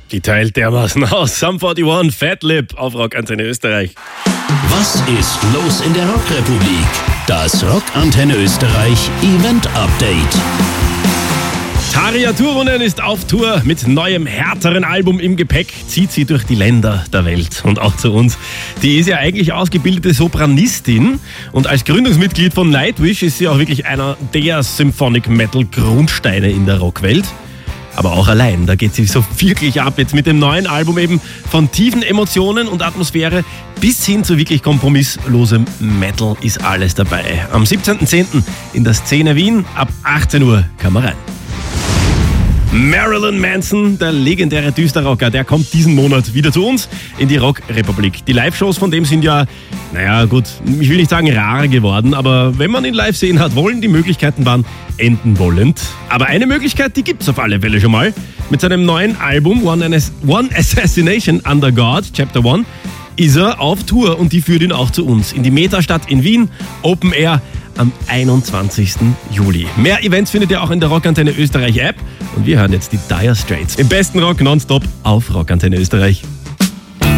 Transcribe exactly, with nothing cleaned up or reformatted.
Die teilt dermaßen aus. Sum einundvierzig, Fat Lip auf Rockantenne Österreich. Was ist los in der Rockrepublik? Das Rockantenne Österreich Event Update. Tarja Turunen ist auf Tour mit neuem, härteren Album im Gepäck, zieht sie durch die Länder der Welt und auch zu uns. Die ist ja eigentlich ausgebildete Sopranistin und als Gründungsmitglied von Nightwish ist sie auch wirklich einer der Symphonic Metal Grundsteine in der Rockwelt. Aber auch allein, da geht sie so wirklich ab jetzt mit dem neuen Album eben von tiefen Emotionen und Atmosphäre bis hin zu wirklich kompromisslosem Metal ist alles dabei. Am siebzehnten zehnten in der Szene Wien, ab achtzehn Uhr kann man rein. Marilyn Manson, der legendäre Düsterrocker, der kommt diesen Monat wieder zu uns in die Rockrepublik. Die Live-Shows von dem sind ja, naja gut, ich will nicht sagen rar geworden, aber wenn man ihn live sehen hat wollen, die Möglichkeiten waren enden wollend. Aber eine Möglichkeit, die gibt's auf alle Fälle schon mal. Mit seinem neuen Album One, One Assassination Under God, Chapter One, ist er auf Tour und die führt ihn auch zu uns in die Metastadt in Wien, Open Air am einundzwanzigsten Juli. Mehr Events findet ihr auch in der Rockantenne Österreich App und wir hören jetzt die Dire Straits. Im besten Rock nonstop auf Rockantenne Österreich.